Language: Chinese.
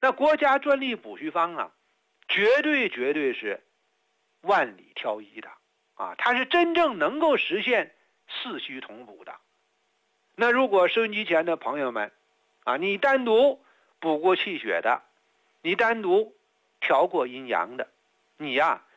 那国家专利补虚方啊，绝对是万里挑一的啊，它是真正能够实现四虚同补的。那如果收音机前的朋友们啊，你单独补过气血的，你单独调过阴阳的，你呀